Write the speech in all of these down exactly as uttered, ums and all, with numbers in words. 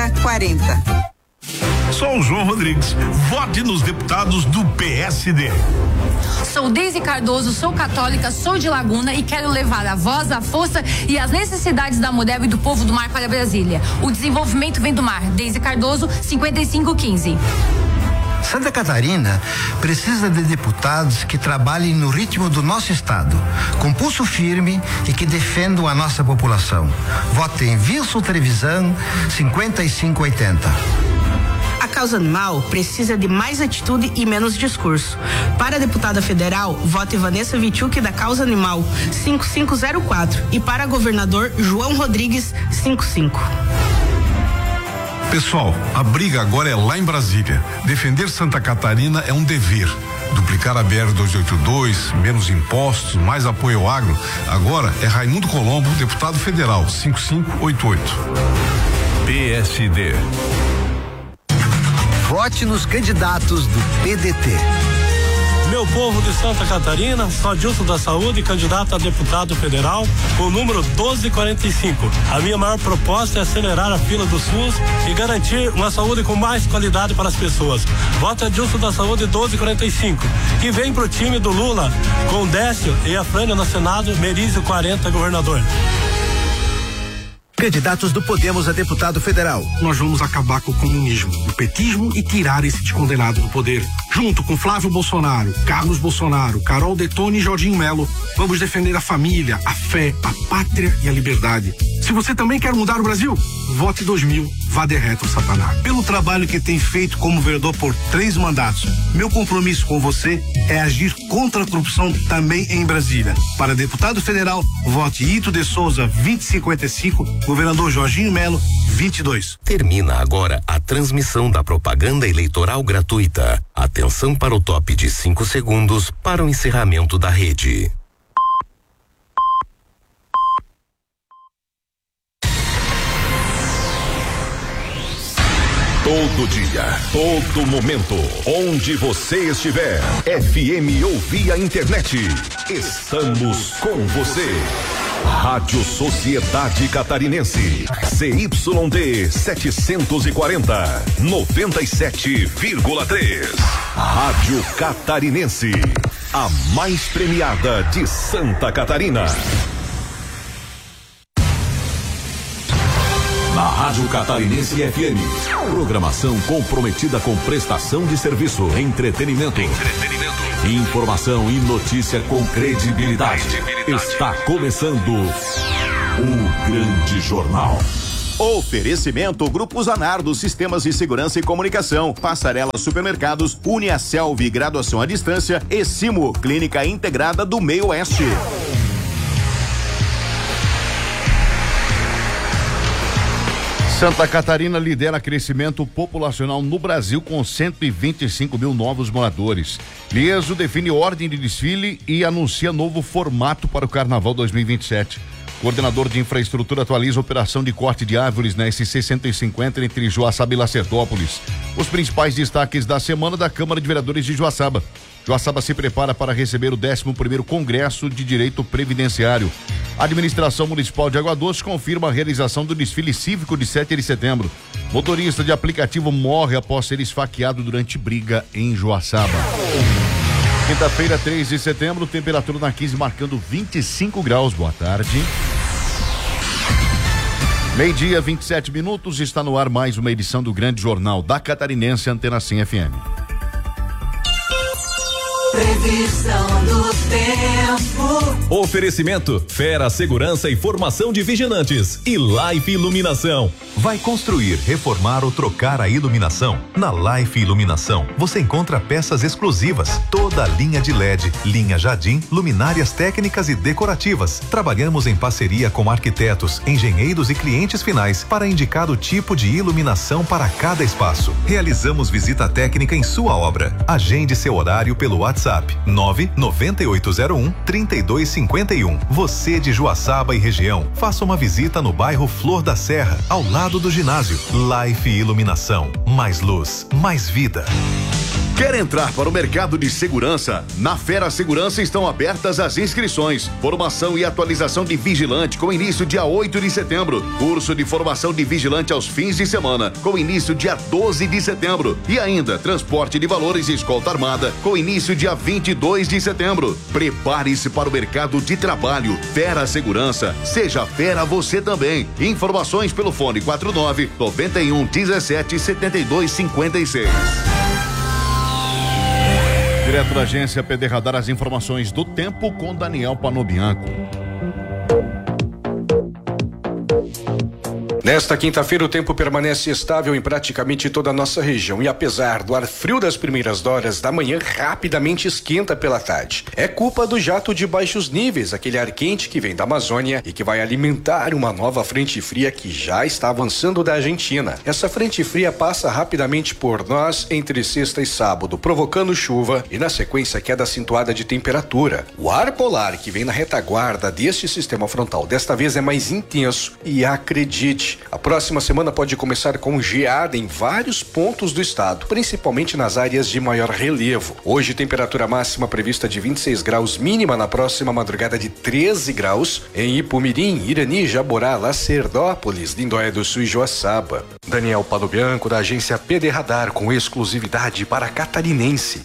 quarenta, quarenta. Sou o João Rodrigues. Vote nos deputados do P S D. Sou Deise Cardoso, sou católica, sou de Laguna e quero levar a voz, a força e as necessidades da mulher e do povo do mar para Brasília. O desenvolvimento vem do mar. Deise Cardoso, cinquenta e cinco quinze. Santa Catarina precisa de deputados que trabalhem no ritmo do nosso estado, com pulso firme e que defendam a nossa população. Vote em Wilson Trevisan, cinquenta e cinco oitenta. A causa animal precisa de mais atitude e menos discurso. Para a deputada federal, vote Vanessa Vichuk da Causa Animal, cinco cinco zero quatro. E para governador, João Rodrigues, cinquenta e cinco. Pessoal, a briga agora é lá em Brasília. Defender Santa Catarina é um dever. Duplicar a B R duzentos e oitenta e dois, menos impostos, mais apoio ao agro. Agora é Raimundo Colombo, deputado federal, cinco cinco oito oito. P S D. Vote nos candidatos do P D T. Meu povo de Santa Catarina, sou Adilson da Saúde, candidato a deputado federal, com o número doze quarenta e cinco. A minha maior proposta é acelerar a fila do SUS e garantir uma saúde com mais qualidade para as pessoas. Voto Adilson da Saúde doze quarenta e cinco. E vem pro time do Lula, com o Décio e a Frânia no Senado, Merizio quarenta, governador. Candidatos do Podemos a deputado federal. Nós vamos acabar com o comunismo, o petismo e tirar esse descondenado do poder. Junto com Flávio Bolsonaro, Carlos Bolsonaro, Carol Detone e Jorginho Melo, vamos defender a família, a fé, a pátria e a liberdade. Se você também quer mudar o Brasil, vote dois mil, vá de reto, Satanás. Pelo trabalho que tem feito como vereador por três mandatos, meu compromisso com você é agir contra a corrupção também em Brasília. Para deputado federal, vote Ito de Souza, vinte e cinquenta e cinco, governador Jorginho Melo, vinte e dois. Termina agora a transmissão da propaganda eleitoral gratuita. Atenção para o top de cinco segundos para o encerramento da rede. Todo dia, todo momento, onde você estiver, F M ou via internet, estamos com você. Rádio Sociedade Catarinense, C Y D setecentos e quarenta, noventa e sete vírgula três. Rádio Catarinense, a mais premiada de Santa Catarina. Na Rádio Catarinense F M, programação comprometida com prestação de serviço, entretenimento, entretenimento, informação e notícia com credibilidade. credibilidade. Está começando o Grande Jornal. Oferecimento Grupo Zanardo, Sistemas de Segurança e Comunicação, Passarela Supermercados, Uniaselv, Graduação à Distância e Simo, Clínica Integrada do Meio Oeste. Santa Catarina lidera crescimento populacional no Brasil com cento e vinte e cinco mil novos moradores. Lieso define ordem de desfile e anuncia novo formato para o Carnaval dois mil e vinte e sete. Coordenador de infraestrutura atualiza a operação de corte de árvores na S C cento e cinquenta entre Joaçaba e Lacertópolis. Os principais destaques da semana da Câmara de Vereadores de Joaçaba. Joaçaba se prepara para receber o décimo primeiro Congresso de Direito Previdenciário. A Administração Municipal de Água Doce confirma a realização do desfile cívico de sete de setembro. Motorista de aplicativo morre após ser esfaqueado durante briga em Joaçaba. Quinta-feira, três de setembro, temperatura na quinze marcando vinte e cinco graus. Boa tarde. Meio-dia, vinte e sete minutos, está no ar mais uma edição do Grande Jornal da Catarinense, Antena cem F M. Previsão do tempo. Oferecimento Fera Segurança e Formação de Vigilantes e Life Iluminação. Vai construir, reformar ou trocar a iluminação? Na Life Iluminação você encontra peças exclusivas, toda a linha de L E D, linha Jardim, luminárias técnicas e decorativas. Trabalhamos em parceria com arquitetos, engenheiros e clientes finais para indicar o tipo de iluminação para cada espaço. Realizamos visita técnica em sua obra. Agende seu horário pelo WhatsApp nove nove oito zero um, três dois cinco um. Você de Joaçaba e região, faça uma visita no bairro Flor da Serra, ao lado do ginásio. Life Iluminação, mais luz, mais vida. Quer entrar para o mercado de segurança? Na Fera Segurança estão abertas as inscrições. Formação e atualização de vigilante com início dia oito de setembro. Curso de formação de vigilante aos fins de semana com início dia doze de setembro. E ainda transporte de valores e escolta armada com início dia vinte e dois de setembro. Prepare-se para o mercado de trabalho. Fera Segurança. Seja fera você também. Informações pelo fone quatro nove noventa e um dezessete setenta e dois cinquenta e seis. Direto da agência P D Radar, as informações do tempo com Daniel Panobianco. Nesta quinta-feira, o tempo permanece estável em praticamente toda a nossa região e apesar do ar frio das primeiras horas da manhã, rapidamente esquenta pela tarde. É culpa do jato de baixos níveis, aquele ar quente que vem da Amazônia e que vai alimentar uma nova frente fria que já está avançando da Argentina. Essa frente fria passa rapidamente por nós entre sexta e sábado, provocando chuva e na sequência queda acentuada de temperatura. O ar polar que vem na retaguarda deste sistema frontal desta vez é mais intenso e acredite, a próxima semana pode começar com geada em vários pontos do estado, principalmente nas áreas de maior relevo. Hoje, temperatura máxima prevista de vinte e seis graus, mínima na próxima madrugada de treze graus em Ipumirim, Irani, Jaborá, Lacerdópolis, Lindóia do Sul e Joaçaba. Daniel Panobianco, da agência P D Radar, com exclusividade para catarinense.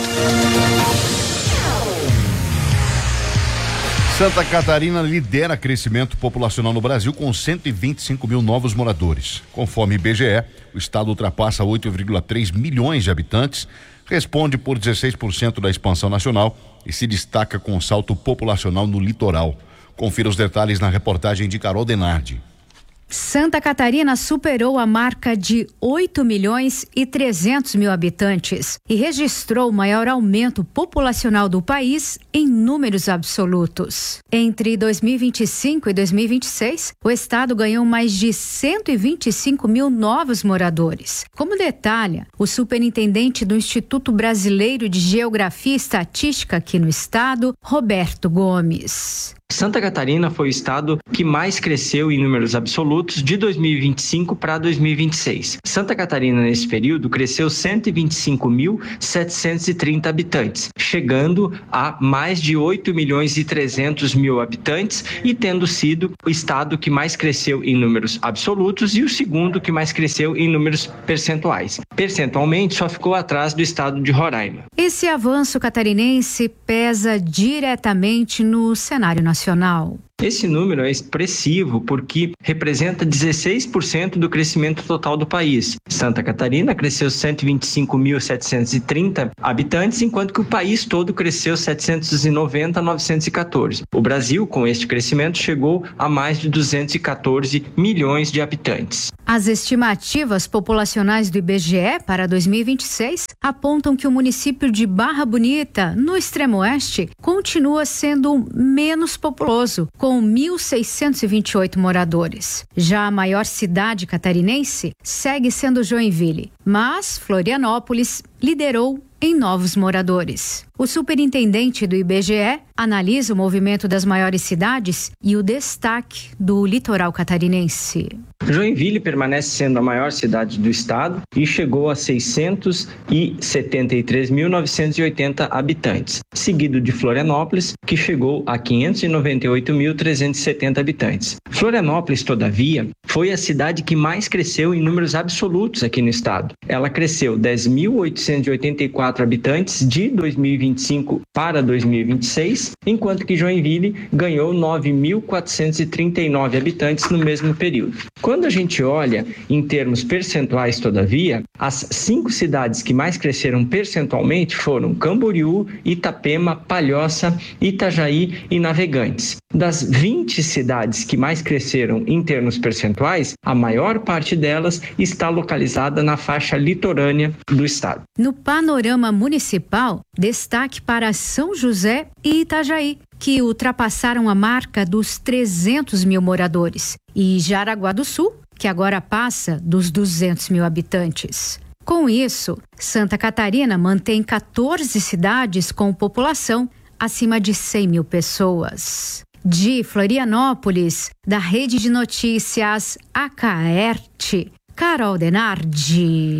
Santa Catarina lidera crescimento populacional no Brasil com cento e vinte e cinco mil novos moradores. Conforme I B G E, o estado ultrapassa oito vírgula três milhões de habitantes, responde por dezesseis por cento da expansão nacional e se destaca com um salto populacional no litoral. Confira os detalhes na reportagem de Carol Denardi. Santa Catarina superou a marca de oito milhões e trezentos mil habitantes e registrou o maior aumento populacional do país em números absolutos. Entre dois mil e vinte e cinco e dois mil e vinte e seis, o estado ganhou mais de cento e vinte e cinco mil novos moradores. Como detalha o superintendente do Instituto Brasileiro de Geografia e Estatística aqui no estado, Roberto Gomes. Santa Catarina foi o estado que mais cresceu em números absolutos de dois mil e vinte e cinco para dois mil e vinte e seis. Santa Catarina, nesse período, cresceu cento e vinte e cinco mil setecentos e trinta habitantes, chegando a mais de oito milhões e trezentos mil habitantes e tendo sido o estado que mais cresceu em números absolutos e o segundo que mais cresceu em números percentuais. Percentualmente, só ficou atrás do estado de Roraima. Esse avanço catarinense pesa diretamente no cenário nacional. Esse número é expressivo porque representa dezesseis por cento do crescimento total do país. Santa Catarina cresceu cento e vinte e cinco mil setecentos e trinta habitantes, enquanto que o país todo cresceu setecentos e noventa mil novecentos e quatorze. O Brasil, com este crescimento, chegou a mais de duzentos e quatorze milhões de habitantes. As estimativas populacionais do I B G E para dois mil e vinte e seis apontam que o município de Barra Bonita, no extremo oeste, continua sendo menos populoso, com mil seiscentos e vinte e oito moradores. Já a maior cidade catarinense segue sendo Joinville, mas Florianópolis liderou em novos moradores. O superintendente do I B G E analisa o movimento das maiores cidades e o destaque do litoral catarinense. Joinville permanece sendo a maior cidade do estado e chegou a seiscentos e setenta e três mil novecentos e oitenta habitantes, seguido de Florianópolis, que chegou a quinhentos e noventa e oito mil trezentos e setenta habitantes. Florianópolis, todavia, foi a cidade que mais cresceu em números absolutos aqui no estado. Ela cresceu dez mil oitocentos e oitenta e quatro habitantes de dois mil e vinte e cinco para dois mil e vinte e seis, enquanto que Joinville ganhou nove mil quatrocentos e trinta e nove habitantes no mesmo período. Quando a gente olha em termos percentuais, todavia, as cinco cidades que mais cresceram percentualmente foram Camboriú, Itapema, Palhoça, Itajaí e Navegantes. Das vinte cidades que mais cresceram em termos percentuais, a maior parte delas está localizada na faixa litorânea do estado. No panorama municipal, destaque para São José e Itajaí, que ultrapassaram a marca dos trezentos mil moradores, e Jaraguá do Sul, que agora passa dos duzentos mil habitantes. Com isso, Santa Catarina mantém quatorze cidades com população acima de cem mil pessoas. De Florianópolis, da Rede de Notícias Acaerte, Carol Denardi.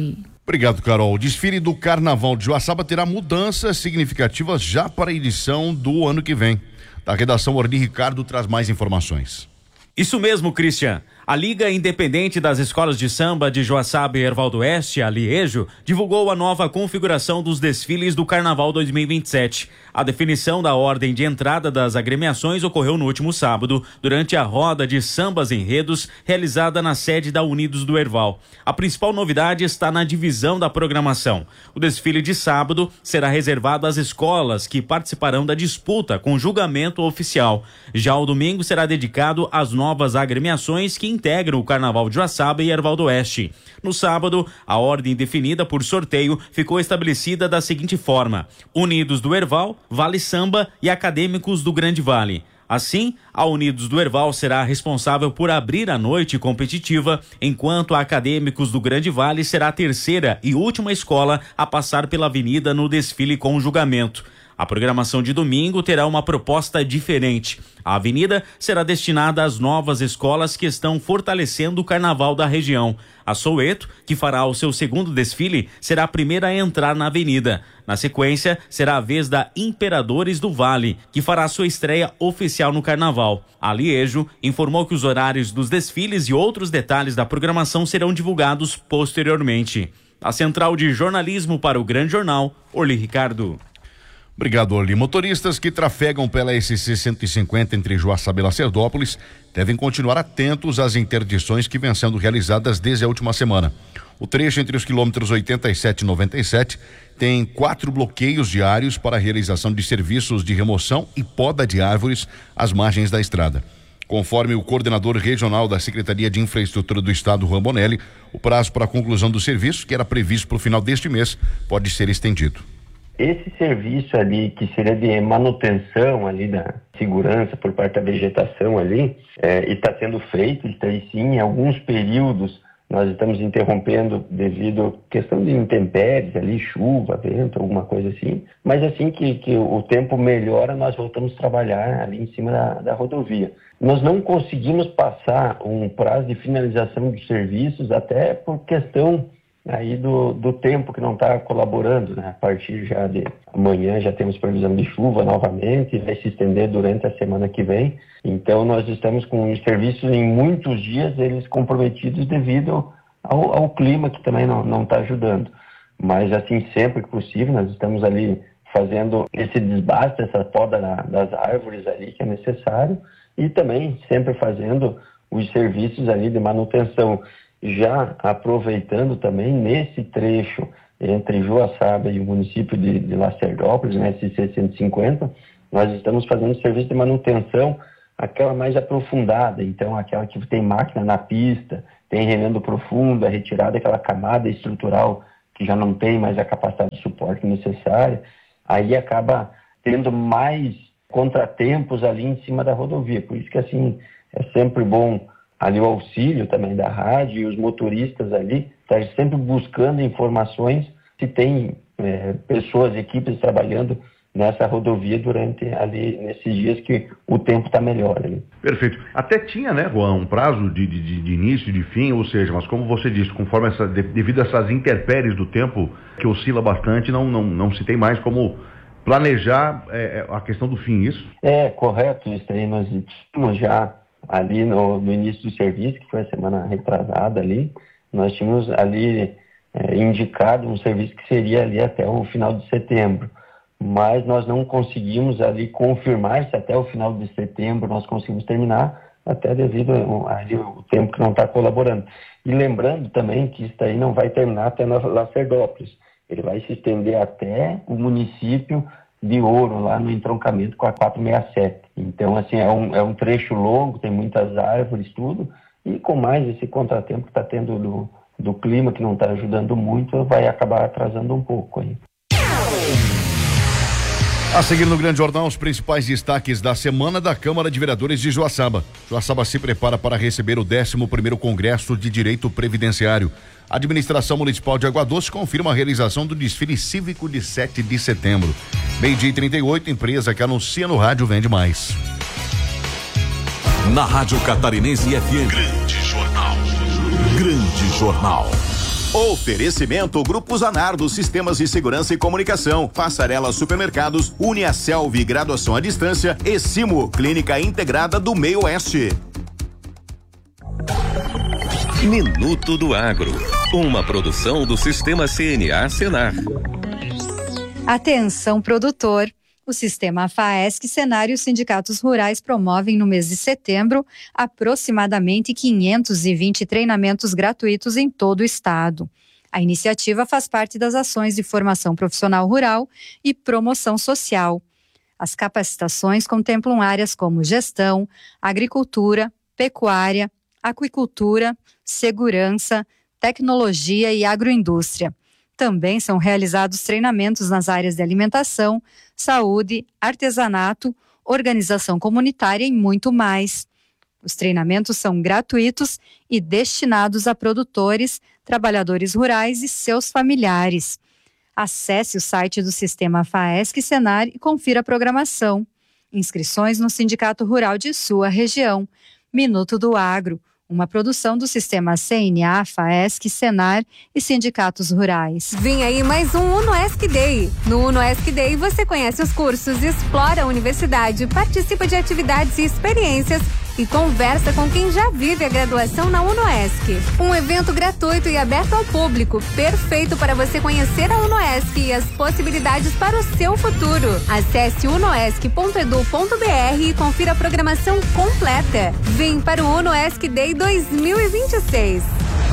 Obrigado, Carol. O desfile do Carnaval de Joaçaba terá mudanças significativas já para a edição do ano que vem. Da redação, Orni Ricardo traz mais informações. Isso mesmo, Christian. A Liga Independente das Escolas de Samba de Joaçaba e Erval do Oeste, a Liejo, divulgou a nova configuração dos desfiles do Carnaval dois mil e vinte e sete. A definição da ordem de entrada das agremiações ocorreu no último sábado, durante a roda de sambas enredos realizada na sede da Unidos do Erval. A principal novidade está na divisão da programação. O desfile de sábado será reservado às escolas que participarão da disputa com julgamento oficial. Já o domingo será dedicado às novas agremiações que integram o Carnaval de Joaçaba e Erval do Oeste. No sábado, a ordem definida por sorteio ficou estabelecida da seguinte forma: Unidos do Erval, Vale Samba e Acadêmicos do Grande Vale. Assim, a Unidos do Erval será responsável por abrir a noite competitiva, enquanto a Acadêmicos do Grande Vale será a terceira e última escola a passar pela avenida no desfile com julgamento. A programação de domingo terá uma proposta diferente. A avenida será destinada às novas escolas que estão fortalecendo o carnaval da região. A Soweto, que fará o seu segundo desfile, será a primeira a entrar na avenida. Na sequência, será a vez da Imperadores do Vale, que fará sua estreia oficial no carnaval. A Liejo informou que os horários dos desfiles e outros detalhes da programação serão divulgados posteriormente. A central de jornalismo para o Grande Jornal, Orli Ricardo. Obrigado, Orli. Motoristas que trafegam pela S C cento e cinquenta entre Joaçaba e Lacerdópolis devem continuar atentos às interdições que vêm sendo realizadas desde a última semana. O trecho entre os quilômetros oitenta e sete e noventa e sete tem quatro bloqueios diários para a realização de serviços de remoção e poda de árvores às margens da estrada. Conforme o coordenador regional da Secretaria de Infraestrutura do Estado, Juan Bonelli, o prazo para a conclusão do serviço, que era previsto para o final deste mês, pode ser estendido. Esse serviço ali, que seria de manutenção ali da segurança por parte da vegetação ali, é, e está sendo feito, está aí sim, em alguns períodos nós estamos interrompendo devido à questão de intempéries ali, chuva, vento, alguma coisa assim, mas assim que, que o tempo melhora, nós voltamos a trabalhar ali em cima da, da rodovia. Nós não conseguimos passar um prazo de finalização dos serviços, até por questão aí do, do tempo que não está colaborando, né? A partir já de amanhã já temos previsão de chuva novamente, vai se estender durante a semana que vem. Então nós estamos com os serviços em muitos dias eles comprometidos devido ao, ao clima que também não está ajudando. Mas assim, sempre que possível, nós estamos ali fazendo esse desbaste, essa poda na, das árvores ali que é necessário, e também sempre fazendo os serviços ali de manutenção. Já aproveitando também nesse trecho entre Joaçaba e o município de, de Lacerdópolis, na S C cento e cinquenta, nós estamos fazendo serviço de manutenção, aquela mais aprofundada, então aquela que tem máquina na pista, tem remendo profundo, a retirada daquela camada estrutural que já não tem mais a capacidade de suporte necessária, aí acaba tendo mais contratempos ali em cima da rodovia. Por isso que assim é sempre bom ali o auxílio também da rádio e os motoristas ali, tá sempre buscando informações se tem é, pessoas, equipes trabalhando nessa rodovia durante ali, nesses dias que o tempo está melhor ali. Perfeito. Até tinha, né, Juan, um prazo de, de, de início e de fim, ou seja, mas como você disse, conforme essa, devido a essas intempéries do tempo, que oscila bastante, não, não, não se tem mais como planejar é, a questão do fim, isso? É, correto, isso aí nós tínhamos já ali no, no início do serviço, que foi a semana retrasada ali, nós tínhamos ali é, indicado um serviço que seria ali até o final de setembro, mas nós não conseguimos ali confirmar se até o final de setembro nós conseguimos terminar, até devido ali o tempo que não está colaborando. E lembrando também que isso aí não vai terminar até Lacerdópolis, ele vai se estender até o município de Ouro, lá no entroncamento com a quatrocentos e sessenta e sete. Então, assim, é um, é um trecho longo, tem muitas árvores, tudo, e com mais esse contratempo que está tendo do, do clima, que não está ajudando muito, vai acabar atrasando um pouco aí. A seguir no Grande Jornal, os principais destaques da semana da Câmara de Vereadores de Joaçaba. Joaçaba se prepara para receber o décimo primeiro Congresso de Direito Previdenciário. A Administração Municipal de Água Doce confirma a realização do desfile cívico de sete de setembro. Meio-dia e trinta e oito, empresa que anuncia no rádio vende mais. Na Rádio Catarinense F M. Grande Jornal. Grande Jornal. Oferecimento Grupo Zanardo, Sistemas de Segurança e Comunicação, Passarela Supermercados, Uniaselv, Graduação à Distância e Simo, Clínica Integrada do Meio Oeste. Minuto do Agro, uma produção do Sistema C N A Senar. Atenção, produtor. O Sistema FAESC, Senar e os sindicatos rurais promovem no mês de setembro aproximadamente quinhentos e vinte treinamentos gratuitos em todo o estado. A iniciativa faz parte das ações de formação profissional rural e promoção social. As capacitações contemplam áreas como gestão, agricultura, pecuária, aquicultura, segurança, tecnologia e agroindústria. Também são realizados treinamentos nas áreas de alimentação, saúde, artesanato, organização comunitária e muito mais. Os treinamentos são gratuitos e destinados a produtores, trabalhadores rurais e seus familiares. Acesse o site do Sistema FAESC Senar e confira a programação. Inscrições no Sindicato Rural de sua região. Minuto do Agro, uma produção do Sistema C N A, FAESC, Senar e sindicatos rurais. Vem aí mais um UnoESC Day. No UnoESC Day você conhece os cursos, explora a universidade, participa de atividades e experiências e conversa com quem já vive a graduação na UnoESC. Um evento gratuito e aberto ao público, perfeito para você conhecer a UnoESC e as possibilidades para o seu futuro. Acesse unoesc ponto edu ponto br e confira a programação completa. Vem para o UnoESC Day dois mil e vinte e seis.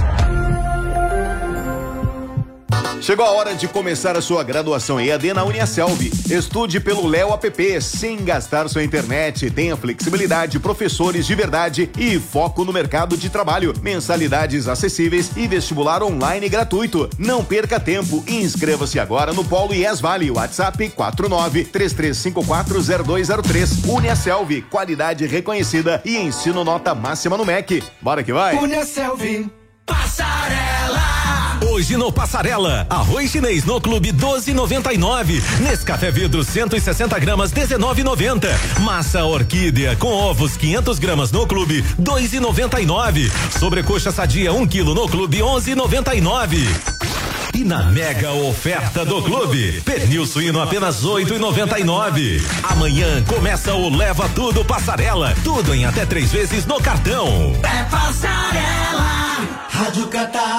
Chegou a hora de começar a sua graduação E A D na Uniaselv. Estude pelo Léo App, sem gastar sua internet. Tenha flexibilidade, professores de verdade e foco no mercado de trabalho. Mensalidades acessíveis e vestibular online gratuito. Não perca tempo e inscreva-se agora no Polo I E S Vale. WhatsApp quatro nove três três cinco quatro zero dois zero três. Uniaselv, qualidade reconhecida e ensino nota máxima no M E C. Bora que vai! Uniaselv, Passarela. Hoje no Passarela, arroz chinês no Clube doze e noventa e nove, Nescafé Vidro cento e sessenta gramas dezenove e noventa, massa orquídea com ovos quinhentas gramas no Clube dois e noventa e nove, sobrecoxa sadia um quilo no Clube onze e noventa e nove. E na mega oferta do Clube, pernil suíno apenas oito e noventa e nove. Amanhã começa o Leva Tudo Passarela, tudo em até três vezes no cartão. É Passarela, Rádio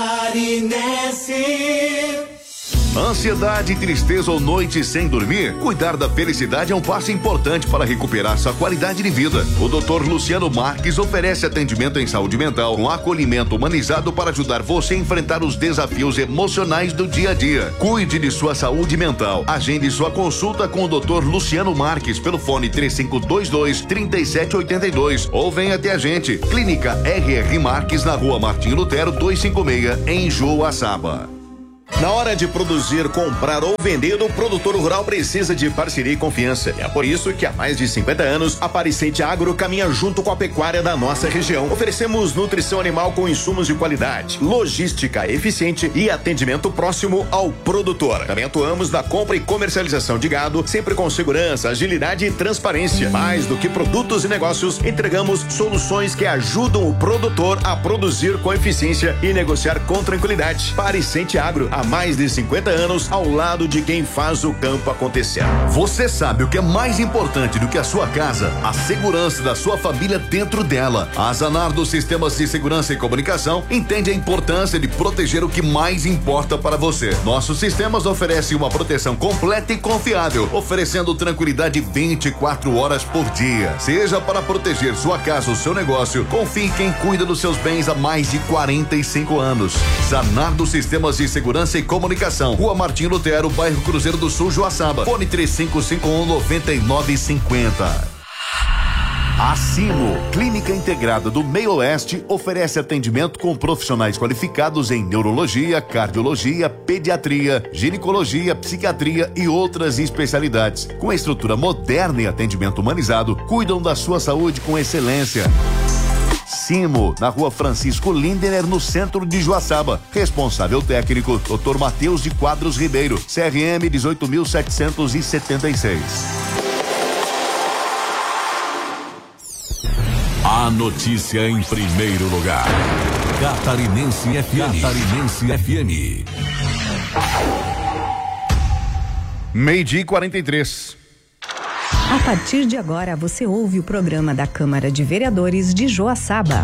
Catarinense. Ansiedade, tristeza ou noite sem dormir? Cuidar da felicidade é um passo importante para recuperar sua qualidade de vida. O doutor Luciano Marques oferece atendimento em saúde mental com acolhimento humanizado para ajudar você a enfrentar os desafios emocionais do dia a dia. Cuide de sua saúde mental. Agende sua consulta com o doutor Luciano Marques pelo fone três cinco dois dois, três sete oito dois ou venha até a gente. Clínica R R Marques na Rua Martim Lutero duzentos e cinquenta e seis em Joaçaba. Na hora de produzir, comprar ou vender, o produtor rural precisa de parceria e confiança. É por isso que há mais de cinquenta anos, a Pariscente Agro caminha junto com a pecuária da nossa região. Oferecemos nutrição animal com insumos de qualidade, logística eficiente e atendimento próximo ao produtor. Também atuamos na compra e comercialização de gado, sempre com segurança, agilidade e transparência. Mais do que produtos e negócios, entregamos soluções que ajudam o produtor a produzir com eficiência e negociar com tranquilidade. Pariscente Agro, há mais de cinquenta anos, ao lado de quem faz o campo acontecer. Você sabe o que é mais importante do que a sua casa? A segurança da sua família dentro dela. A Zanardo Sistemas de Segurança e Comunicação entende a importância de proteger o que mais importa para você. Nossos sistemas oferecem uma proteção completa e confiável, oferecendo tranquilidade vinte e quatro horas por dia. Seja para proteger sua casa ou seu negócio, confie em quem cuida dos seus bens há mais de quarenta e cinco anos. Zanardo Sistemas de Segurança e Comunicação, Rua Martim Lutero, bairro Cruzeiro do Sul, Joaçaba. Fone três cinco cinco um, nove nove cinco zero. A Simo, Clínica Integrada do Meio Oeste, oferece atendimento com profissionais qualificados em neurologia, cardiologia, pediatria, ginecologia, psiquiatria e outras especialidades. Com estrutura moderna e atendimento humanizado, cuidam da sua saúde com excelência. Simo, na Rua Francisco Lindener, no centro de Joaçaba. Responsável técnico, doutor Matheus de Quadros Ribeiro, C R M dezoito mil setecentos e setenta e seis. A notícia em primeiro lugar. Catarinense F M. Catarinense F M. Meio-dia e quarenta e três. A partir de agora, você ouve o programa da Câmara de Vereadores de Joaçaba.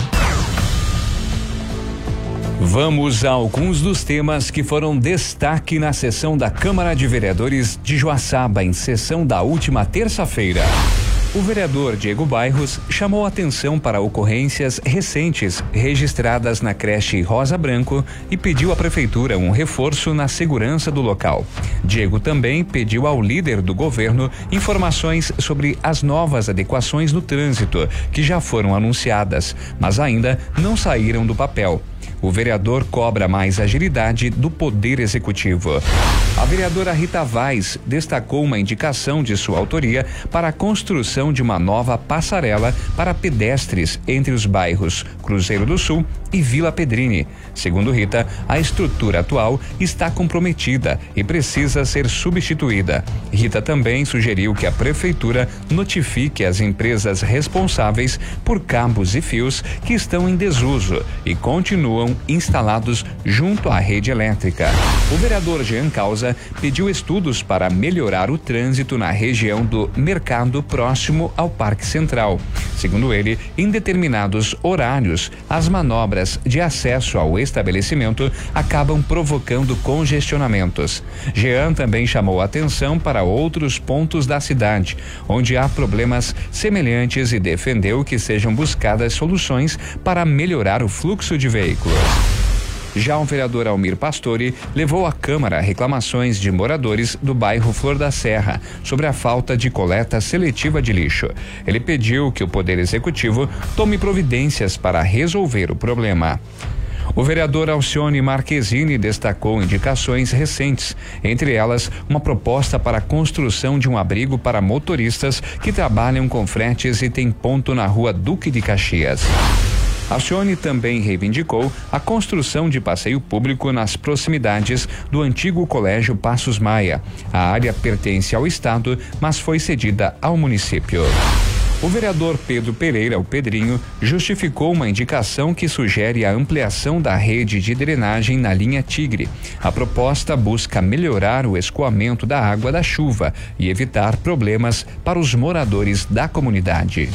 Vamos a alguns dos temas que foram destaque na sessão da Câmara de Vereadores de Joaçaba, em sessão da última terça-feira. O vereador Diego Bairros chamou atenção para ocorrências recentes registradas na creche Rosa Branco e pediu à prefeitura um reforço na segurança do local. Diego também pediu ao líder do governo informações sobre as novas adequações no trânsito, que já foram anunciadas, mas ainda não saíram do papel. O vereador cobra mais agilidade do Poder Executivo. A vereadora Rita Vaz destacou uma indicação de sua autoria para a construção de uma nova passarela para pedestres entre os bairros Cruzeiro do Sul e Vila Pedrini. Segundo Rita, a estrutura atual está comprometida e precisa ser substituída. Rita também sugeriu que a prefeitura notifique as empresas responsáveis por cabos e fios que estão em desuso e continuam instalados junto à rede elétrica. O vereador Jean Causa pediu estudos para melhorar o trânsito na região do mercado próximo ao Parque Central. Segundo ele, em determinados horários, as manobras de acesso ao estabelecimento acabam provocando congestionamentos. Jean também chamou atenção para outros pontos da cidade, onde há problemas semelhantes, e defendeu que sejam buscadas soluções para melhorar o fluxo de veículos. Já o vereador Almir Pastore levou à Câmara reclamações de moradores do bairro Flor da Serra sobre a falta de coleta seletiva de lixo. Ele pediu que o Poder Executivo tome providências para resolver o problema. O vereador Alcione Marquezine destacou indicações recentes, entre elas uma proposta para a construção de um abrigo para motoristas que trabalham com fretes e tem ponto na rua Duque de Caxias. Alcione também reivindicou a construção de passeio público nas proximidades do antigo Colégio Passos Maia. A área pertence ao Estado, mas foi cedida ao município. O vereador Pedro Pereira, o Pedrinho, justificou uma indicação que sugere a ampliação da rede de drenagem na linha Tigre. A proposta busca melhorar o escoamento da água da chuva e evitar problemas para os moradores da comunidade.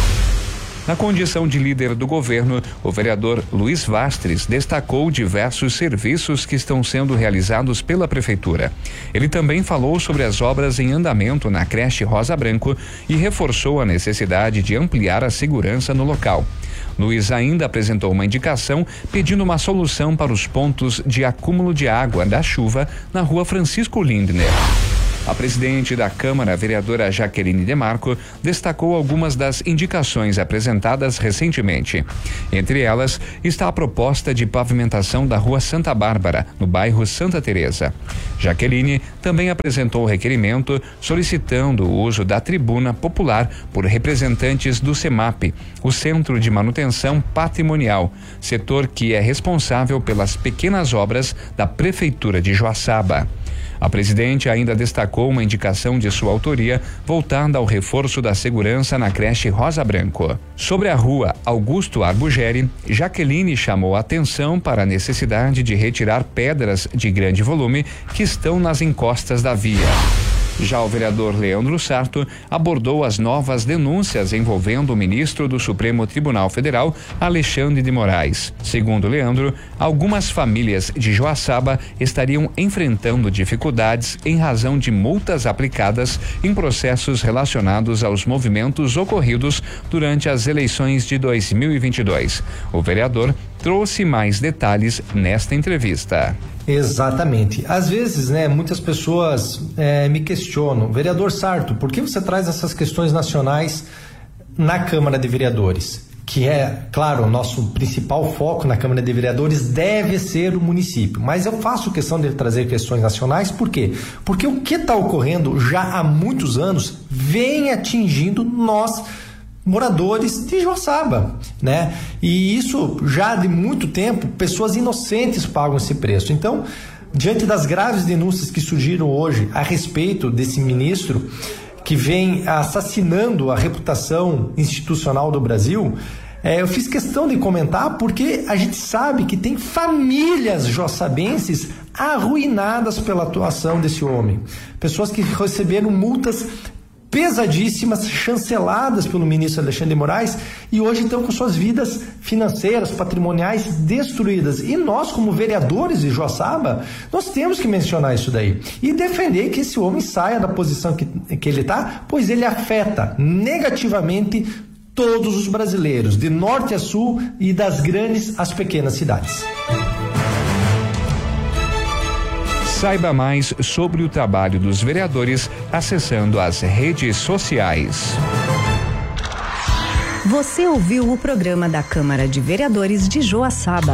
Na condição de líder do governo, o vereador Luiz Vastres destacou diversos serviços que estão sendo realizados pela prefeitura. Ele também falou sobre as obras em andamento na creche Rosa Branco e reforçou a necessidade de ampliar a segurança no local. Luiz ainda apresentou uma indicação pedindo uma solução para os pontos de acúmulo de água da chuva na rua Francisco Lindner. A presidente da Câmara, a vereadora Jaqueline Demarco, destacou algumas das indicações apresentadas recentemente. Entre elas está a proposta de pavimentação da rua Santa Bárbara, no bairro Santa Teresa. Jaqueline também apresentou o requerimento solicitando o uso da tribuna popular por representantes do CEMAP, o Centro de Manutenção Patrimonial, setor que é responsável pelas pequenas obras da Prefeitura de Joaçaba. A presidente ainda destacou uma indicação de sua autoria voltada ao reforço da segurança na creche Rosa Branco. Sobre a rua Augusto Arbugeri, Jaqueline chamou a atenção para a necessidade de retirar pedras de grande volume que estão nas encostas da via. Já o vereador Leandro Sarto abordou as novas denúncias envolvendo o ministro do Supremo Tribunal Federal, Alexandre de Moraes. Segundo Leandro, algumas famílias de Joaçaba estariam enfrentando dificuldades em razão de multas aplicadas em processos relacionados aos movimentos ocorridos durante as eleições de dois mil e vinte e dois. O vereador trouxe mais detalhes nesta entrevista. Exatamente. Às vezes, né, muitas pessoas é, me questionam, vereador Sarto, por que você traz essas questões nacionais na Câmara de Vereadores? Que é, claro, o nosso principal foco na Câmara de Vereadores deve ser o município. Mas eu faço questão de trazer questões nacionais, por quê? Porque o que está ocorrendo já há muitos anos vem atingindo nós, moradores de Joaçaba, né? E isso já de muito tempo, pessoas inocentes pagam esse preço. Então, diante das graves denúncias que surgiram hoje a respeito desse ministro que vem assassinando a reputação institucional do Brasil, É, eu fiz questão de comentar porque a gente sabe que tem famílias joaçabenses arruinadas pela atuação desse homem. Pessoas que receberam multas pesadíssimas, chanceladas pelo ministro Alexandre de Moraes, e hoje estão com suas vidas financeiras, patrimoniais destruídas. E nós, como vereadores de Joaçaba, nós temos que mencionar isso daí e defender que esse homem saia da posição que, que ele está, pois ele afeta negativamente todos os brasileiros, de norte a sul e das grandes às pequenas cidades. Saiba mais sobre o trabalho dos vereadores acessando as redes sociais. Você ouviu o programa da Câmara de Vereadores de Joaçaba.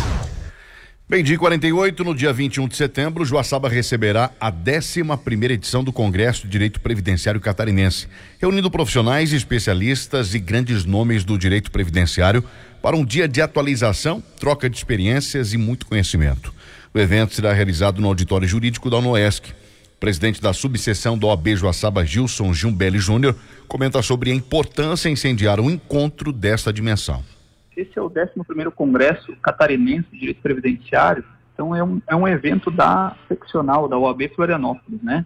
Bem, dia quarenta e oito, no dia vinte e um de setembro, Joaçaba receberá a décima primeira edição do Congresso de Direito Previdenciário Catarinense, reunindo profissionais, especialistas e grandes nomes do direito previdenciário para um dia de atualização, troca de experiências e muito conhecimento. O evento será realizado no auditório jurídico da UNOESC. O presidente da subseção da O A B Joaçaba, Gilson Giumbelli Júnior, comenta sobre a importância em incendiar um encontro desta dimensão. Esse é o décimo primeiro Congresso Catarinense de Direito Previdenciário, então é um, é um evento da seccional da O A B Florianópolis, né?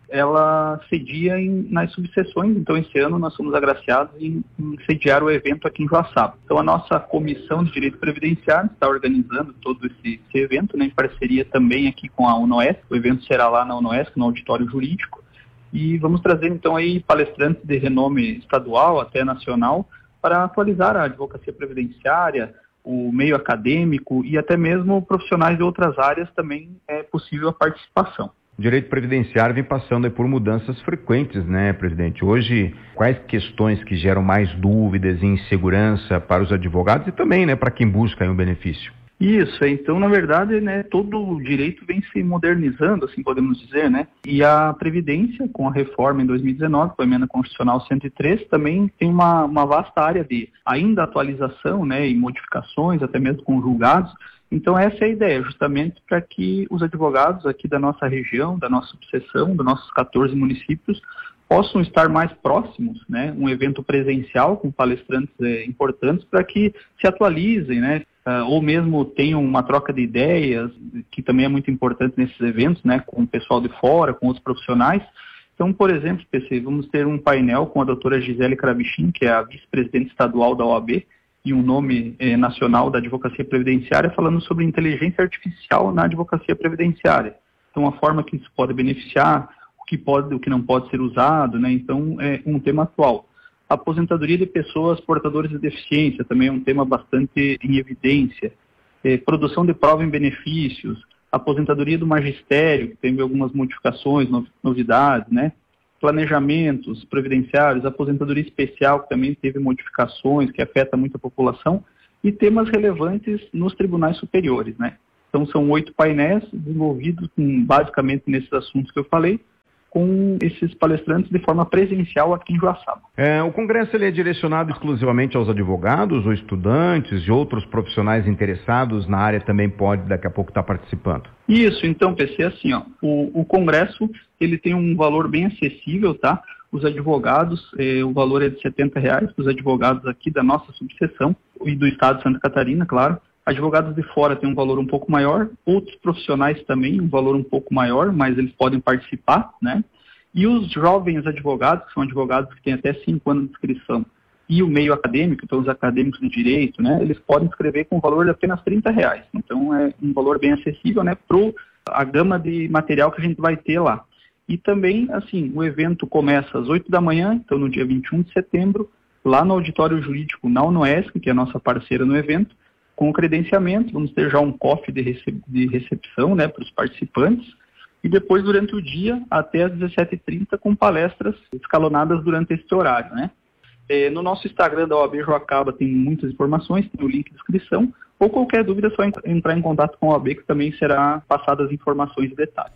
Ela cedia em, nas subseções, então esse ano nós somos agraciados em, em sediar o evento aqui em Joaçaba. Então a nossa Comissão de Direito Previdenciário está organizando todo esse, esse evento, né, em parceria também aqui com a UNOESC. O evento será lá na UNOESC, no auditório jurídico, e vamos trazer então aí palestrantes de renome estadual até nacional para atualizar a advocacia previdenciária, o meio acadêmico e até mesmo profissionais de outras áreas também é possível a participação. O direito previdenciário vem passando por mudanças frequentes, né, presidente? Hoje, quais questões que geram mais dúvidas e insegurança para os advogados e também, né, para quem busca um benefício? Isso, então, na verdade, né, todo o direito vem se modernizando, assim podemos dizer, né? E a Previdência, com a reforma em dois mil e dezenove, com a emenda constitucional cento e três, também tem uma, uma vasta área de ainda atualização, né, e modificações, até mesmo com julgados. Então essa é a ideia, justamente para que os advogados aqui da nossa região, da nossa subseção, dos nossos quatorze municípios, possam estar mais próximos, né? Um evento presencial com palestrantes é, importantes para que se atualizem, né? Uh, ou mesmo tenham uma troca de ideias, que também é muito importante nesses eventos, né? Com o pessoal de fora, com outros profissionais. Então, por exemplo, P C, vamos ter um painel com a doutora Gisele Krabichin, que é a vice-presidente estadual da O A B, e um nome eh, nacional da advocacia previdenciária, falando sobre inteligência artificial na advocacia previdenciária. Então, a forma que isso pode beneficiar, o que pode, o que não pode ser usado, né? Então, é um tema atual. A aposentadoria de pessoas portadoras de deficiência também é um tema bastante em evidência. Eh, produção de prova em benefícios, aposentadoria do magistério, que teve algumas modificações, novidades, né? Planejamentos previdenciários, aposentadoria especial, que também teve modificações, que afeta muito a população, e temas relevantes nos tribunais superiores, né? Então são oito painéis desenvolvidos com, basicamente nesses assuntos que eu falei, com esses palestrantes de forma presencial aqui em Joaçaba. É, o congresso ele é direcionado exclusivamente aos advogados ou estudantes e outros profissionais interessados na área também pode daqui a pouco estar participando? Isso, então, P C, assim, ó, o, o congresso ele tem um valor bem acessível, tá? Os advogados, eh, o valor é de setenta reais para os advogados aqui da nossa subseção e do estado de Santa Catarina, claro. Advogados de fora têm um valor um pouco maior, outros profissionais também um valor um pouco maior, mas eles podem participar, né? E os jovens advogados, que são advogados que têm até cinco anos de inscrição, e o meio acadêmico, então os acadêmicos de direito, né? Eles podem inscrever com o valor de apenas trinta reais. Então é um valor bem acessível, né? Para a gama de material que a gente vai ter lá. E também, assim, o evento começa às oito da manhã, então no dia vinte e um de setembro, lá no auditório jurídico na UNOESC, que é a nossa parceira no evento, com o credenciamento, vamos ter já um cofre de, recep de recepção, né, para os participantes, e depois durante o dia até às dezessete e trinta com palestras escalonadas durante esse horário, né. É, no nosso Instagram da O A B Joacaba tem muitas informações, tem o link de inscrição, ou qualquer dúvida é só entrar em contato com a O A B, que também será passadas informações e detalhes.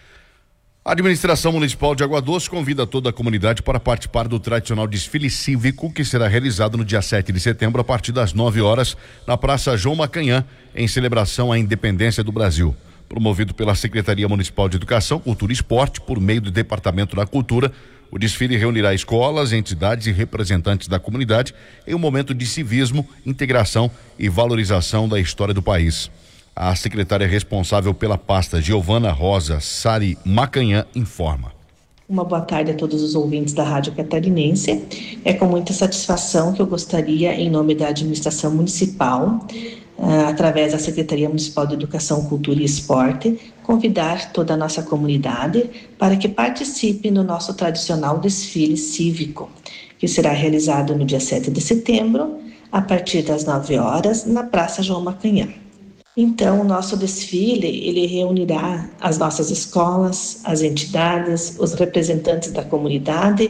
A Administração Municipal de Água Doce convida toda a comunidade para participar do tradicional desfile cívico que será realizado no dia sete de setembro a partir das nove horas na Praça João Macanhã, em celebração à independência do Brasil. Promovido pela Secretaria Municipal de Educação, Cultura e Esporte, por meio do Departamento da Cultura, O desfile reunirá escolas, entidades e representantes da comunidade em um momento de civismo, integração e valorização da história do país. A secretária responsável pela pasta, Giovana Rosa Sari Macanhã, informa. Uma boa tarde a todos os ouvintes da Rádio Catarinense. É com muita satisfação que eu gostaria, em nome da administração municipal, uh, através da Secretaria Municipal de Educação, Cultura e Esporte, convidar toda a nossa comunidade para que participe no nosso tradicional desfile cívico, que será realizado no dia sete de setembro, a partir das nove horas, na Praça João Macanhã. Então, o nosso desfile, ele reunirá as nossas escolas, as entidades, os representantes da comunidade,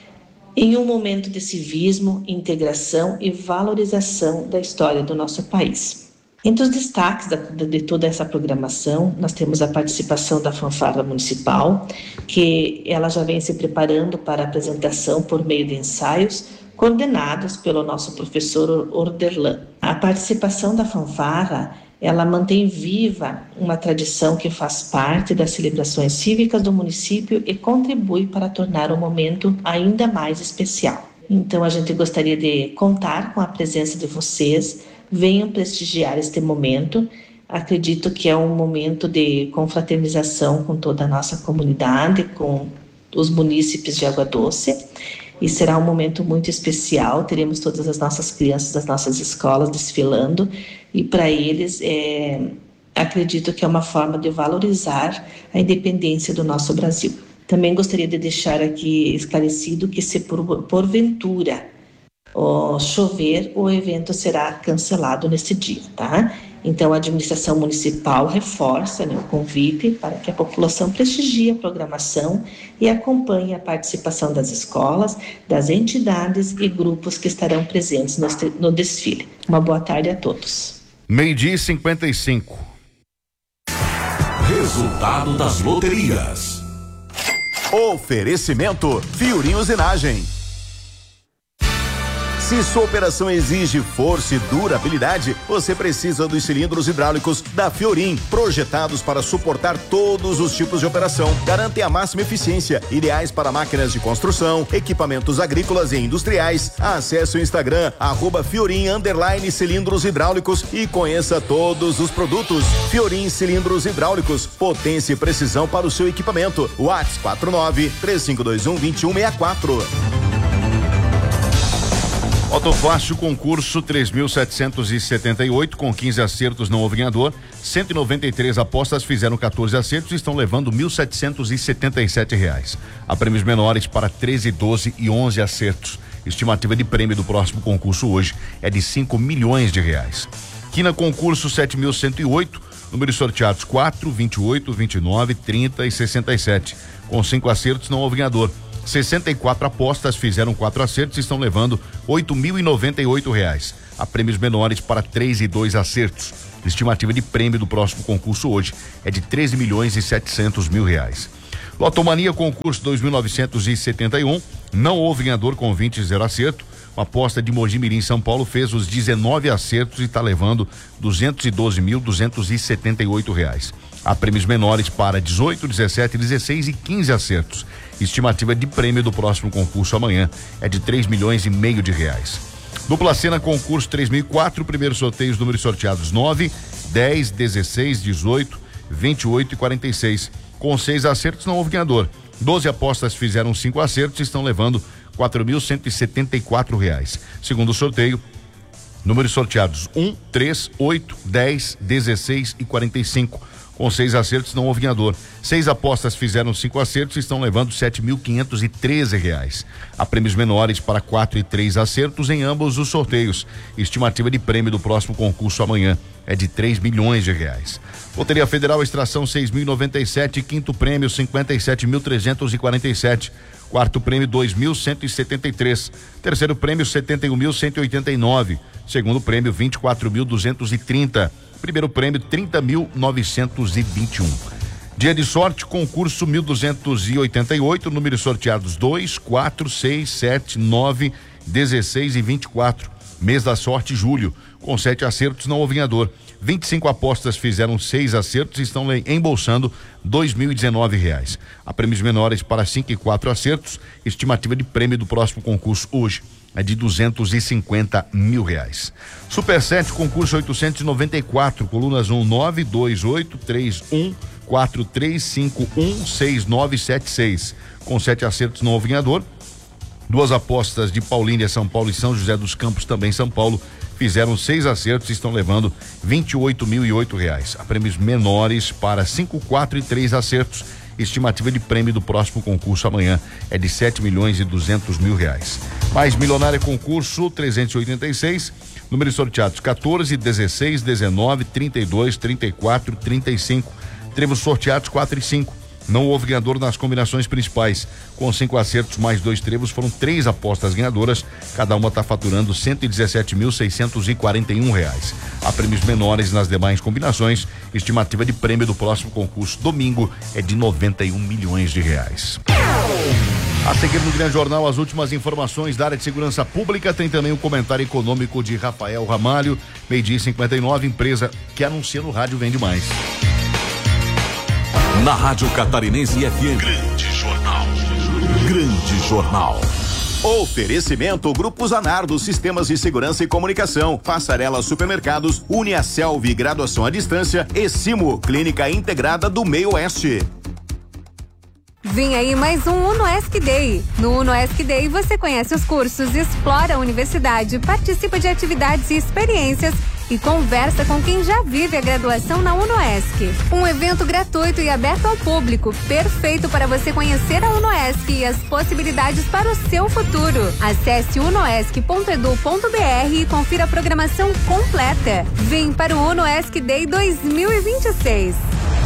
em um momento de civismo, integração e valorização da história do nosso país. Entre os destaques da, de toda essa programação, nós temos a participação da fanfarra municipal, que ela já vem se preparando para a apresentação por meio de ensaios, coordenados pelo nosso professor Orderlan. A participação da fanfarra, ela mantém viva uma tradição que faz parte das celebrações cívicas do município e contribui para tornar o momento ainda mais especial. Então, a gente gostaria de contar com a presença de vocês. Venham prestigiar este momento. Acredito que é um momento de confraternização com toda a nossa comunidade, com os munícipes de Água Doce, e será um momento muito especial. Teremos todas as nossas crianças das nossas escolas desfilando, e para eles, é, acredito que é uma forma de valorizar a independência do nosso Brasil. Também gostaria de deixar aqui esclarecido que, se por, porventura Oh, chover, o evento será cancelado nesse dia, tá? Então, a administração municipal reforça, né, o convite para que a população prestigie a programação e acompanhe a participação das escolas, das entidades e grupos que estarão presentes no, no desfile. Uma boa tarde a todos. Meio-dia e cinquenta e cinco. Resultado das loterias. Oferecimento Fiorim Usinagem. Se sua operação exige força e durabilidade, você precisa dos cilindros hidráulicos da Fiorim, projetados para suportar todos os tipos de operação. Garantem a máxima eficiência, ideais para máquinas de construção, equipamentos agrícolas e industriais. Acesse o Instagram, arroba Fiorim underline cilindros hidráulicos e conheça todos os produtos. Fiorim Cilindros Hidráulicos, potência e precisão para o seu equipamento. WhatsApp quatro nove três cinco dois um dois um seis quatro. Autofácil concurso três mil setecentos e setenta e oito, com quinze acertos, não houve ganhador. cento e noventa e três apostas fizeram quatorze acertos e estão levando mil setecentos e setenta e sete reais. Há prêmios menores para treze, doze e onze acertos. Estimativa de prêmio do próximo concurso hoje é de cinco milhões de reais. Quina concurso sete mil cento e oito, números sorteados quatro, vinte e oito, vinte e nove, trinta e sessenta e sete. Com cinco acertos, não houve ganhador. sessenta e quatro apostas fizeram quatro acertos e estão levando oito mil e noventa e oito reais. Há prêmios menores para três e dois acertos. Estimativa de prêmio do próximo concurso hoje é de treze milhões e setecentos mil reais. Lotomania concurso dois mil novecentos e setenta e um, não houve ganhador com vinte e zero acerto. Uma aposta de Mojimirim, São Paulo, fez os dezenove acertos e está levando duzentos e doze mil duzentos e setenta e oito reais. Há prêmios menores para dezoito, dezessete, dezesseis e quinze acertos. Estimativa de prêmio do próximo concurso amanhã é de três milhões e meio de reais. Dupla Cena concurso três mil e quatro, primeiros sorteios, números sorteados nove, dez, dezesseis, dezoito, vinte e oito e quarenta e seis. Com seis acertos não houve ganhador. doze apostas fizeram cinco acertos e estão levando quatro mil cento e setenta e quatro reais. Segundo o sorteio, números sorteados um, três, oito, dez, dezesseis e quarenta e cinco. Com seis acertos não houve ganhador. Seis apostas fizeram cinco acertos e estão levando sete mil quinhentos e treze reais. Há prêmios menores para quatro e três acertos em ambos os sorteios. Estimativa de prêmio do próximo concurso amanhã é de três milhões de reais. Loteria Federal Extração seis mil e noventa e sete, quinto prêmio cinquenta e sete mil trezentos e quarenta e sete. Quarto prêmio dois mil cento e setenta e três. Terceiro prêmio setenta e um mil cento e oitenta e nove. Segundo prêmio vinte e quatro mil duzentos e trinta. Primeiro prêmio trinta mil novecentos e vinte e um. Dia de sorte, concurso mil duzentos e oitenta e oito, números sorteados dois, quatro, seis, sete, nove, dezesseis e vinte e quatro. Mês da sorte, julho. Com sete acertos não houve ganhador. vinte e cinco apostas fizeram seis acertos e estão embolsando dois mil e dezenove reais. Há prêmios menores para cinco e quatro acertos. Estimativa de prêmio do próximo concurso hoje é de duzentos e cinquenta mil reais. Super sete, concurso oitocentos e noventa e quatro, colunas um nove dois oito três um quatro três cinco um seis nove sete seis. Com sete acertos não houve ganhador. Duas apostas de Paulínia, São Paulo e São José dos Campos, também São Paulo, fizeram seis acertos e estão levando vinte e oito mil e oito reais. Há prêmios menores para cinco, quatro e três acertos. Estimativa de prêmio do próximo concurso amanhã é de sete milhões e duzentos mil reais. Mais milionário concurso trezentos e oitenta e seis, números sorteados quatorze, dezesseis, dezenove, trinta e dois, trinta e quatro, trinta e cinco. Trevos sorteados quatro e cinco. Não houve ganhador nas combinações principais. Com cinco acertos mais dois trevos, foram três apostas ganhadoras. Cada uma está faturando cento e dezessete mil seiscentos e quarenta e um reais. Há prêmios menores nas demais combinações. Estimativa de prêmio do próximo concurso domingo é de noventa e um milhões de reais. A seguir no Grande Jornal, as últimas informações da área de segurança pública. Tem também o comentário econômico de Rafael Ramalho. Meio-dia e cinquenta e nove, empresa que anuncia no rádio vende mais. Na Rádio Catarinense F M. Grande Jornal. Grande Jornal. Oferecimento Grupo Zanardo, Sistemas de Segurança e Comunicação, Passarela Supermercados, Uniaselv, Graduação à Distância e Simo, Clínica Integrada do Meio Oeste. Vem aí mais um UnoESC Day. No UnoESC Day você conhece os cursos, explora a universidade, participa de atividades e experiências e conversa com quem já vive a graduação na UnoESC. Um evento gratuito e aberto ao público, perfeito para você conhecer a UnoESC e as possibilidades para o seu futuro. Acesse unoesc ponto edu ponto br e confira a programação completa. Vem para o UnoESC Day dois mil e vinte e seis.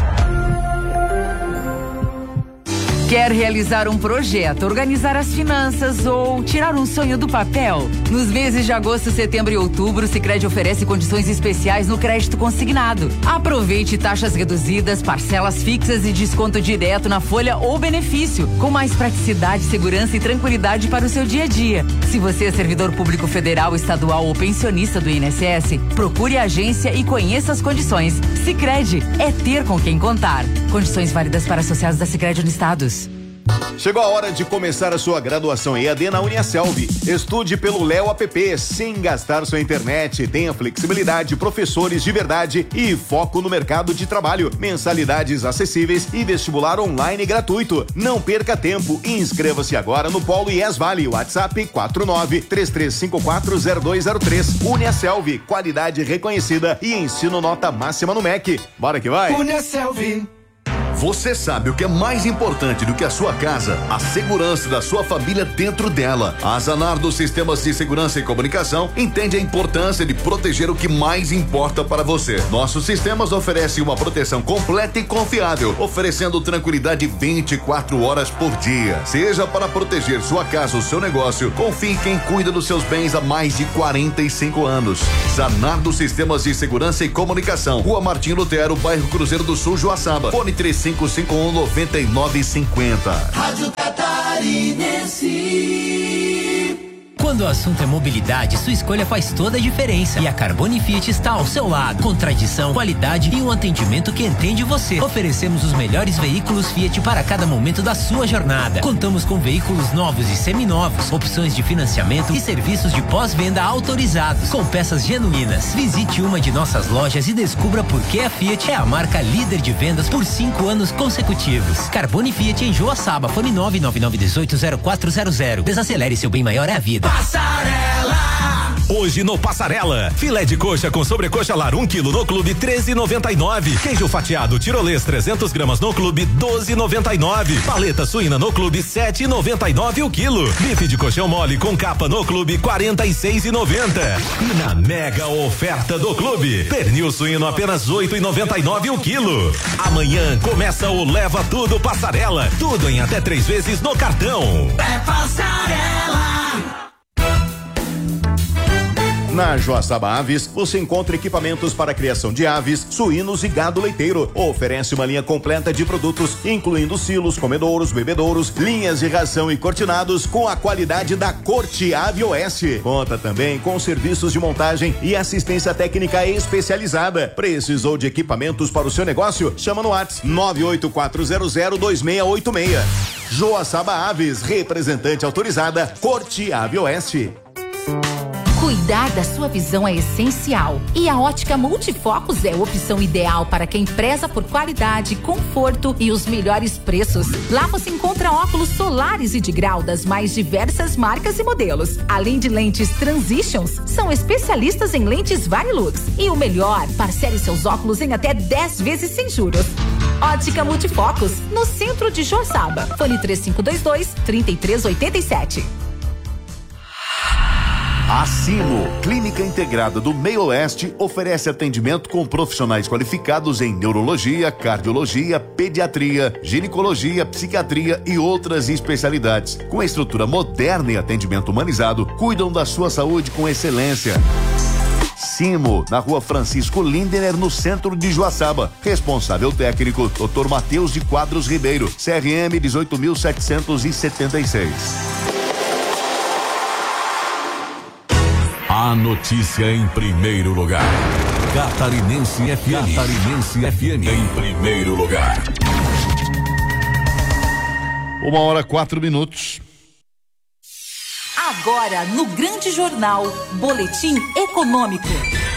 Quer realizar um projeto, organizar as finanças ou tirar um sonho do papel? Nos meses de agosto, setembro e outubro, o Sicredi oferece condições especiais no crédito consignado. Aproveite taxas reduzidas, parcelas fixas e desconto direto na folha ou benefício, com mais praticidade, segurança e tranquilidade para o seu dia a dia. Se você é servidor público federal, estadual ou pensionista do I N S S, procure a agência e conheça as condições. Sicredi é ter com quem contar. Condições válidas para associados da Sicredi Uniestados. Chegou a hora de começar a sua graduação E A D na Uniaselv. Estude pelo Léo App, sem gastar sua internet. Tenha flexibilidade, professores de verdade e foco no mercado de trabalho. Mensalidades acessíveis e vestibular online gratuito. Não perca tempo e inscreva-se agora no Polo I E S Vale. WhatsApp quatro nove três três cinco quatro zero dois zero três. Uniaselv, qualidade reconhecida e ensino nota máxima no M E C. Bora que vai! Uniaselv. Você sabe o que é mais importante do que a sua casa? A segurança da sua família dentro dela. A Zanardo Sistemas de Segurança e Comunicação entende a importância de proteger o que mais importa para você. Nossos sistemas oferecem uma proteção completa e confiável, oferecendo tranquilidade vinte e quatro horas por dia. Seja para proteger sua casa ou seu negócio, confie em quem cuida dos seus bens há mais de quarenta e cinco anos. Zanardo Sistemas de Segurança e Comunicação, Rua Martim Lutero, bairro Cruzeiro do Sul, Joaçaba. Fone três cinco cinco um nove nove cinco zero. Rádio Catarinense. Quando o assunto é mobilidade, sua escolha faz toda a diferença. E a Carbone Fiat está ao seu lado, com tradição, qualidade e um atendimento que entende você. Oferecemos os melhores veículos Fiat para cada momento da sua jornada. Contamos com veículos novos e seminovos, opções de financiamento e serviços de pós-venda autorizados, com peças genuínas. Visite uma de nossas lojas e descubra por que a Fiat é a marca líder de vendas por cinco anos consecutivos. Carbone Fiat em Joaçaba, fone nove nove nove um oito zero quatro zero zero. Desacelere, seu bem maior é a vida. Passarela! Hoje no Passarela, filé de coxa com sobrecoxa lar um quilo no clube treze e noventa e nove. Queijo fatiado tirolês trezentos gramas no clube doze e noventa e nove. Paleta suína no clube sete e noventa e nove o quilo. Bife de colchão mole com capa no clube quarenta e seis e noventa. E na mega oferta do clube, pernil suíno apenas oito e noventa e nove o quilo. Amanhã começa o Leva Tudo Passarela, tudo em até três vezes no cartão. É Passarela. Na Joaçaba Aves, você encontra equipamentos para a criação de aves, suínos e gado leiteiro. Oferece uma linha completa de produtos, incluindo silos, comedouros, bebedouros, linhas de ração e cortinados com a qualidade da Corte Ave Oeste. Conta também com serviços de montagem e assistência técnica especializada. Precisou de equipamentos para o seu negócio? Chama no WhatsApp nove oito quatro zero zero dois seis oito seis. Joaçaba Aves, representante autorizada Corte Ave Oeste. Cuidar da sua visão é essencial e a Ótica Multifocos é a opção ideal para quem preza por qualidade, conforto e os melhores preços. Lá você encontra óculos solares e de grau das mais diversas marcas e modelos. Além de lentes Transitions, são especialistas em lentes Varilux. E o melhor, parcele seus óculos em até dez vezes sem juros. Ótica Multifocos, no centro de Joaçaba. Fone três cinco dois dois, três três oito sete. A Simo, Clínica Integrada do Meio Oeste, oferece atendimento com profissionais qualificados em neurologia, cardiologia, pediatria, ginecologia, psiquiatria e outras especialidades. Com estrutura moderna e atendimento humanizado, cuidam da sua saúde com excelência. Simo, na Rua Francisco Lindener, no centro de Joaçaba. Responsável técnico, doutor Matheus de Quadros Ribeiro, C R M dezoito mil setecentos e setenta e seis. A notícia em primeiro lugar. Catarinense F M. Catarinense F M em primeiro lugar. Uma hora, quatro minutos. Agora, no Grande Jornal, Boletim Econômico.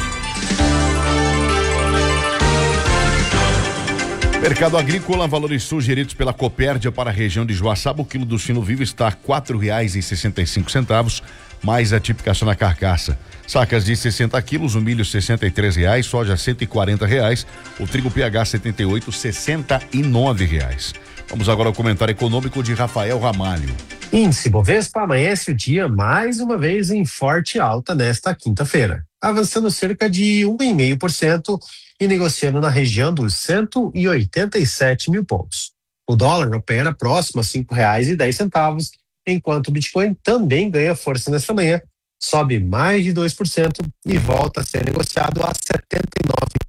Mercado agrícola, valores sugeridos pela Copérdia para a região de Joaçaba. O quilo do suíno vivo está a quatro reais e sessenta e cinco centavos, mais a tipificação na carcaça. Sacas de sessenta quilos, o milho sessenta e três reais, soja cento e quarenta reais, o trigo P H setenta e oito, sessenta e nove reais. Vamos agora ao comentário econômico de Rafael Ramalho. Índice Bovespa amanhece o dia mais uma vez em forte alta nesta quinta-feira, avançando cerca de um vírgula cinco por cento e negociando na região dos cento e oitenta e sete mil pontos. O dólar opera próximo a cinco reais e dez centavos, enquanto o Bitcoin também ganha força nesta manhã, sobe mais de dois por cento e volta a ser negociado a setenta e nove